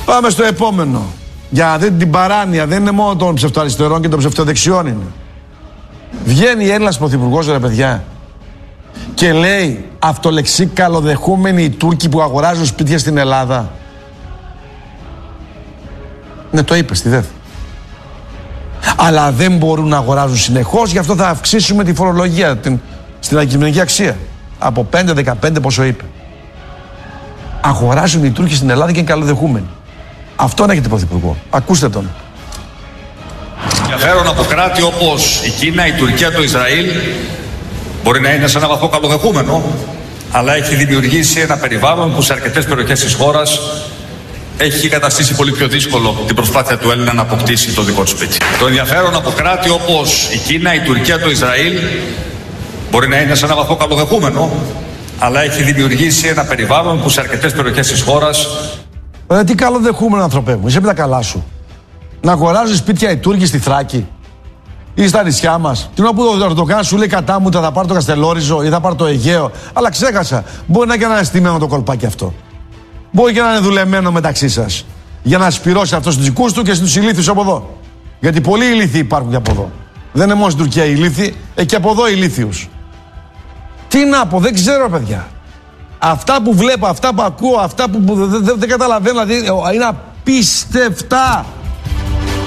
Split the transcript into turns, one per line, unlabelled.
Πάμε στο επόμενο. Για να δείτε την παράνοια, δεν είναι μόνο των ψευτοαριστερών και των ψευτοδεξιών είναι. Βγαίνει Έλληνας πρωθυπουργός, ρε παιδιά, και λέει αυτολεξί καλοδεχούμενοι οι Τούρκοι που αγοράζουν σπίτια στην Ελλάδα. Ναι, το είπε στη ΔΕΘ. Αλλά δεν μπορούν να αγοράζουν συνεχώς, γι' αυτό θα αυξήσουμε τη φορολογία στην αντικειμενική αξία. Από 5-15 πόσο είπε. Αγοράζουν οι Τούρκοι στην Ελλάδα και είναι καλοδεχούμενοι. Αυτόν έχετε πρωθυπουργό. Ακούστε τον.
Ενδιαφέρον από κράτη όπως η Κίνα, η Τουρκία, το Ισραήλ μπορεί να είναι σε ένα βαθμό καλοδεχούμενο, αλλά έχει δημιουργήσει ένα περιβάλλον που σε αρκετές περιοχές της χώρας έχει καταστήσει πολύ πιο δύσκολο την προσπάθεια του Έλληνα να αποκτήσει το δικό του σπίτι. Το ενδιαφέρον από κράτη όπως η Κίνα, η Τουρκία, το Ισραήλ μπορεί να είναι σε ένα βαθμό καλοδεχούμενο, αλλά έχει δημιουργήσει ένα περιβάλλον που σε αρκετές περιοχές της χώρας.
Τι καλοδεχούμενο άνθρωπε μου, είσαι με τα καλά σου. Να αγοράζουν σπίτια οι Τούρκοι στη Θράκη ή στα νησιά μας. Την ώρα που ο Ερντογάν σου λέει κατά μου θα πάρω το Καστελόριζο ή θα πάρω το Αιγαίο. Αλλά ξέχασα, μπορεί να είναι και ένα στημένο το κολπάκι αυτό. Μπορεί και να είναι δουλεμένο μεταξύ σας. Για να σπυρώσει αυτό στους δικούς του και στους ηλίθιους από εδώ. Γιατί πολλοί ηλίθιοι υπάρχουν και από εδώ. Δεν είναι μόνο στην Τουρκία οι ηλίθιοι, και από εδώ ηλίθιους. Τι να πω, δεν ξέρω, παιδιά. Αυτά που βλέπω, αυτά που ακούω, αυτά που δεν καταλαβαίνω, δηλαδή είναι απίστευτα.